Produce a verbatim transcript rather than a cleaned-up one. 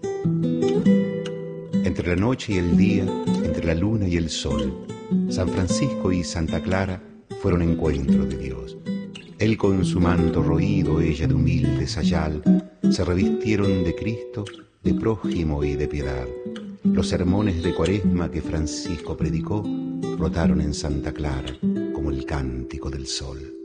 Entre la noche y el día, entre la luna y el sol, San Francisco y Santa Clara fueron encuentro de Dios. Él con su manto roído, ella de humilde sayal, se revistieron de Cristo, de prójimo y de piedad. Los sermones de Cuaresma que Francisco predicó brotaron en Santa Clara como el cántico del sol.